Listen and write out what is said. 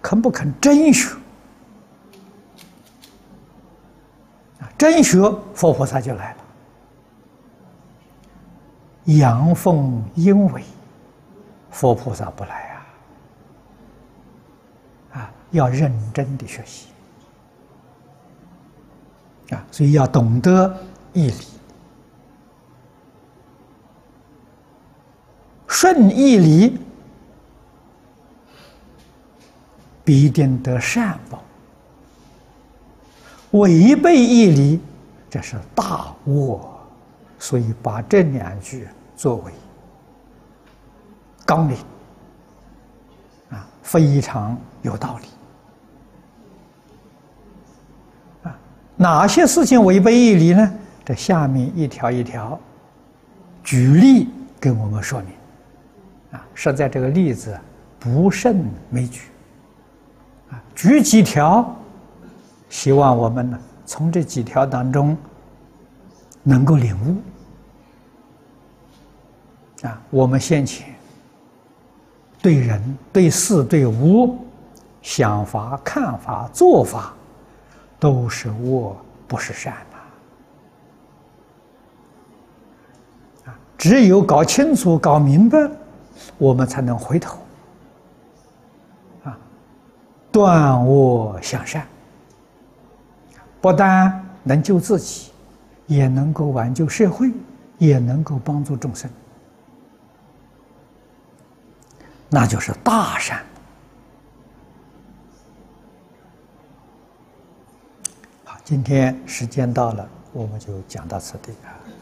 肯不肯真学？真学，佛菩萨就来了。阳奉阴违，佛菩萨不来要认真的学习所以要懂得义理，顺义理必定得善报，违背义理，这是大恶。所以把这2句作为纲领非常有道理哪些事情违背义理呢？这下面一条一条举例给我们说明实在这个例子不胜枚举举几条，希望我们呢从这几条当中能够领悟我们先前对人、对事、对物想法、看法、做法都是恶，不是善只有搞清楚、搞明白，我们才能回头断恶向善，不但能救自己，也能够挽救社会，也能够帮助众生，那就是大善。好，今天时间到了，我们就讲到此地